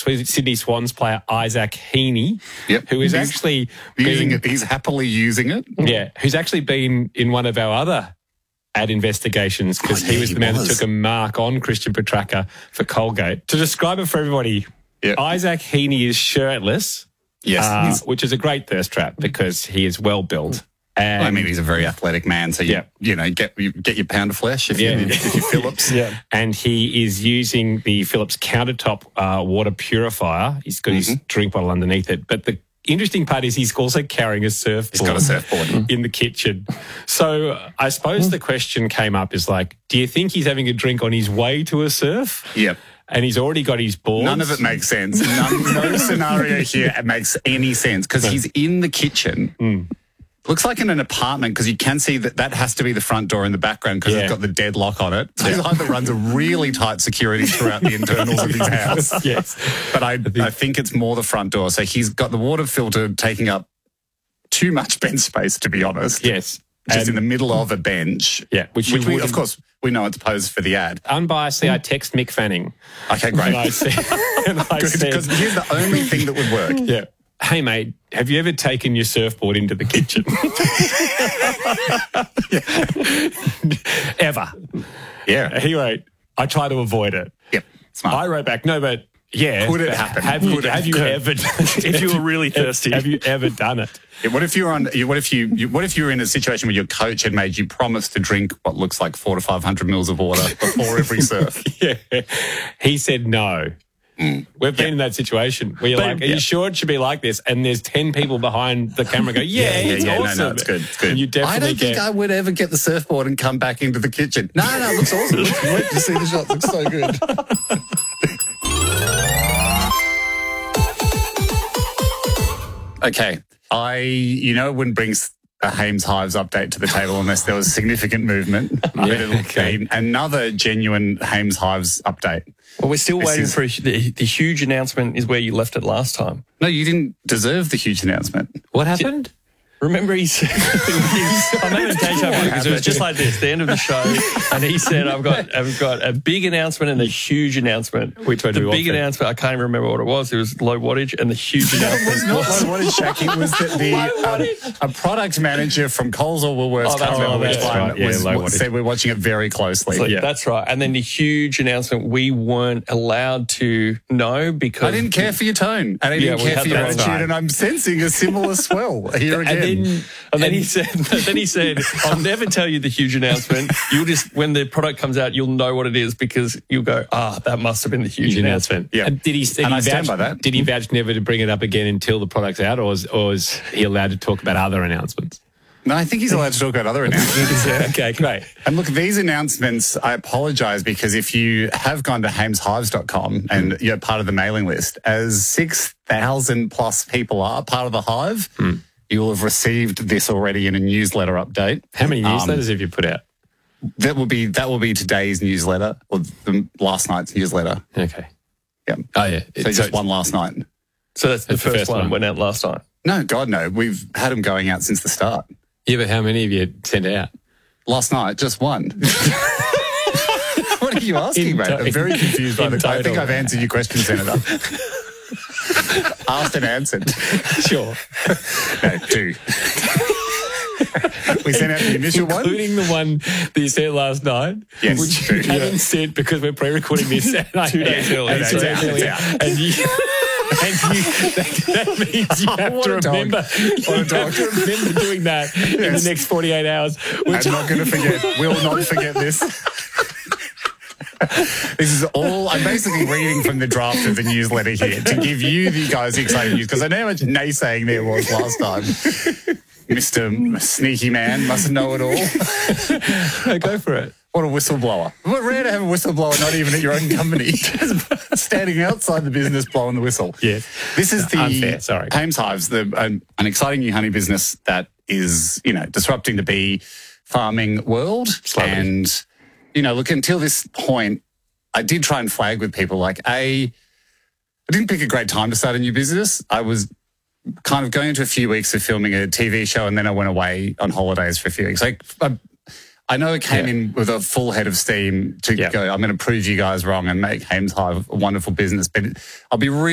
Sydney Swans player Isaac Heaney, who is actually using it. He's happily using it. Yeah, who's actually been in one of our other ad investigations because he was the man that took a mark on Christian Petracca for Colgate. To describe it for everybody, Isaac Heaney is shirtless, which is a great thirst trap because he is well built. And I mean, he's a very athletic man, so you get your pound of flesh if you're Philips. And he is using the Philips countertop water purifier. He's got his drink bottle underneath it. But the interesting part is he's also carrying a surfboard. He's got a surfboard in the kitchen. So I suppose the question came up is like, do you think he's having a drink on his way to a surf? Yep. And he's already got his boards. None of it makes sense. No scenario here makes any sense because he's in the kitchen. Looks like in an apartment because you can see that has to be the front door in the background because it's got the deadlock on it. So he either runs a really tight security throughout the internals of his house. But I think it's more the front door. So he's got the water filter taking up too much bench space, to be honest. Yes. Just in the middle of a bench. Yeah. Which we, of course, we know it's posed for the ad. Unbiasedly, I text Mick Fanning. Okay, great. And I said, because here's the only thing that would work. Yeah. Hey, mate, have you ever taken your surfboard into the kitchen? Ever. Yeah. Anyway, I try to avoid it. Yep. Smart. I wrote back, no, but could it happen? Have you ever if you were really thirsty? Have you ever done it? Yeah, what if you were in a situation where your coach had made you promise to drink what looks like 400 to 500 mils of water before every surf? He said no. We've been in that situation where you're like, are you sure it should be like this? And there's 10 people behind the camera go, it's awesome. No, it's good. It's good. And you definitely I don't think I would ever get the surfboard and come back into the kitchen. No, it looks awesome. Wait to see the shots. It looks so good. Okay. I wouldn't bring a Hames Hives update to the table unless there was significant movement. But it'll be another genuine Hames Hives update. Well, we're still waiting for the huge announcement is where you left it last time. No, you didn't deserve the huge announcement. What happened? Remember he said, I made a day because it was just like this, the end of the show, and he said, I've got a big announcement and a huge announcement. The big announcement, I can't even remember what it was. It was low wattage, and the huge announcement was not low wattage, Jackie. It was that a product manager from Coles or Woolworths, said we're watching it very closely. So, that's right. And then the huge announcement, we weren't allowed to know because I didn't care for your tone, and I didn't care for your attitude, and I'm sensing a similar swell here again. And then he said, I'll never tell you the huge announcement. You'll just, when the product comes out, you'll know what it is because you'll go, that must have been the huge announcement. Yeah. And did he stand by that? Did he vouch never to bring it up again until the product's out, or is he allowed to talk about other announcements? No, I think he's allowed to talk about other announcements. Okay, great. And look, these announcements, I apologise because if you have gone to hameshives.com and you're part of the mailing list, as 6,000 plus people are part of the Hive, you will have received this already in a newsletter update. How many newsletters have you put out? That will be today's newsletter or last night's newsletter. Okay. Yeah. Oh, yeah. So just one last night. So that's the first one went out last night? No, God, no. We've had them going out since the start. Yeah, but how many have you sent out? Last night, just one. What are you asking, mate? I'm very confused by I think I've answered your question, Senator. Asked and answered. Sure. No, 2. We sent out the initial one. Including the one that you sent last night. Yes. Which you haven't sent because we're pre-recording this 2 days early. And it's out. And that means you have to remember. Remember doing that in the next 48 hours. I'm not going to forget. Will not forget this. This is all, I'm basically reading from the draft of the newsletter here to give you guys the exciting news because I know how much naysaying there was last time. Mr. Sneaky Man mustn't know it all. No, go for it. What a whistleblower. What rare to have a whistleblower not even at your own company. Just standing outside the business blowing the whistle. Yeah. This is the Unfair, Hames Hives, an exciting new honey business that is, disrupting the bee farming world. Slowly. And, look, until this point, I did try and flag with people I didn't pick a great time to start a new business. I was kind of going into a few weeks of filming a TV show and then I went away on holidays for a few weeks. I know it came in with a full head of steam to go, I'm going to prove you guys wrong and make Hames Hive a wonderful business, but I'll be